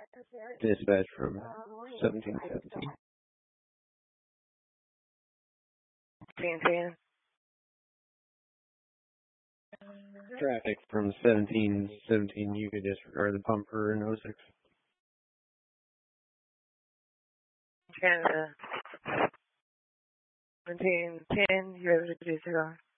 Dispatch from 1717. 1710. Traffic from 1717, you could disregard the bumper in 06. Canada. 1710, you're able to disregard.